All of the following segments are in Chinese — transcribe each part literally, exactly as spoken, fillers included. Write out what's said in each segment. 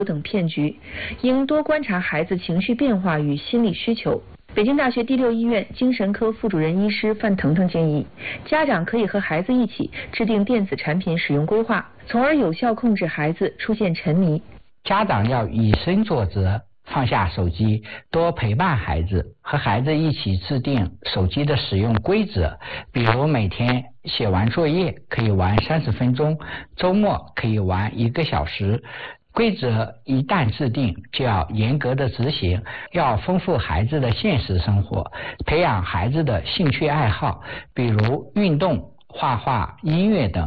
等骗局，应多观察孩子情绪变化与心理需求。北京大学第六医院精神科副主任医师范腾腾建议，家长可以和孩子一起制定电子产品使用规划，从而有效控制孩子出现沉迷。 家长要以身作则，放下手机，多陪伴孩子，和孩子一起制定手机的使用规则，比如每天写完作业可以玩三十分钟，周末可以玩一个小时。规则一旦制定，就要严格的执行，要丰富孩子的现实生活，培养孩子的兴趣爱好，比如运动、画画、音乐等。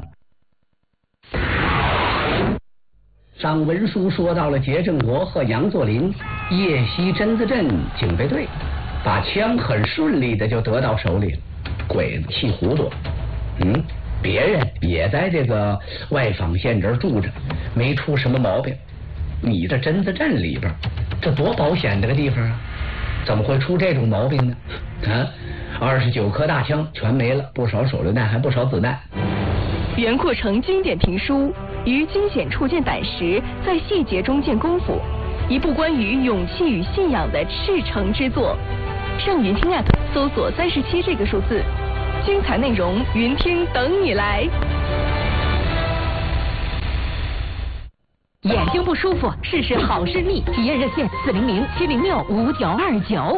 张文书说到了杰正国和杨作霖夜袭榛子镇警备队，把枪很顺利的就得到手里了。鬼子气糊涂，嗯，别人也在这个外坊县这儿住着，没出什么毛病。你这榛子镇里边，这多保险这个地方啊，怎么会出这种毛病呢？啊，二十九颗大枪全没了，不少手榴弹，还不少子弹。 袁阔成经典评书《于惊险处见胆识，在细节中见功夫》，一部关于勇气与信仰的赤诚之作。上云听 App 搜索三十七这个数字，精彩内容云听等你来。 眼睛不舒服，试试好视力，体验热线四零零七零六五九二九。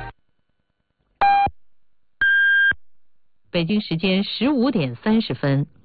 北京时间十五点三十分。